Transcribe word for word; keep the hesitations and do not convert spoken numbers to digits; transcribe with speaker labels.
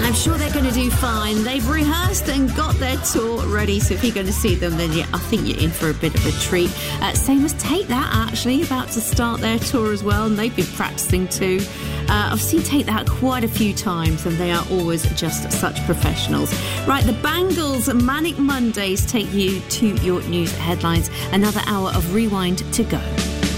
Speaker 1: I'm sure they're going to do fine. They've rehearsed and got their tour ready, so if you're going to see them, then yeah, I think you're in for a bit of a treat. Uh, same as Take That, actually, about to start their tour as well, and they've been practicing too. Uh, I've seen Take That quite a few times, and they are always just such professionals. Right, the Bangles Manic Mondays take you to your news headlines. Another hour of Rewind to go.